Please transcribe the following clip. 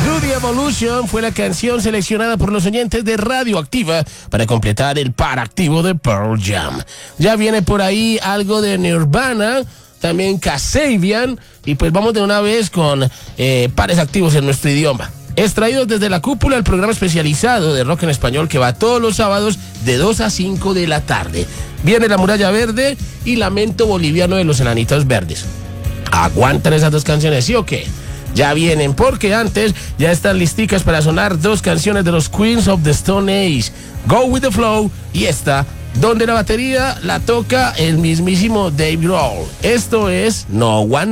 Do the Evolution fue la canción seleccionada por los oyentes de Radioactiva para completar el par activo de Pearl Jam. Ya viene por ahí algo de Nirvana, también Kasabian, y pues vamos de una vez con pares activos en nuestro idioma. Extraídos desde La Cúpula, el programa especializado de rock en español que va todos los sábados de 2 a 5 de la tarde. Viene La Muralla Verde y Lamento Boliviano de los Enanitos Verdes. ¿Aguantan esas dos canciones, sí o qué? Ya vienen, porque antes ya están listicas para sonar dos canciones de los Queens of the Stone Age, Go With The Flow y esta, donde la batería la toca el mismísimo Dave Grohl. Esto es No One